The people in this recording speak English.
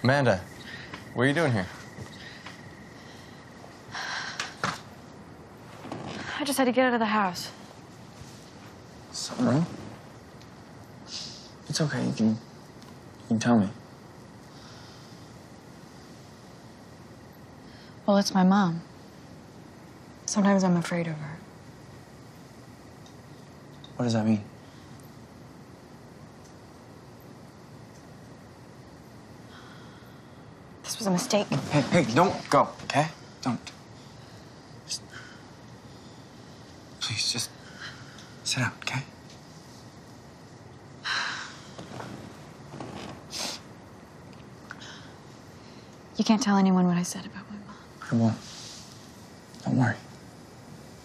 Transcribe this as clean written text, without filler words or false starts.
Amanda, what are you doing here? I just had to get out of the house. Something wrong? It's okay, you can tell me. Well, it's my mom. Sometimes I'm afraid of her. What does that mean? This was a mistake. Hey, don't go, okay? Don't. Please, just sit down, okay? You can't tell anyone what I said about my mom. I won't. Don't worry.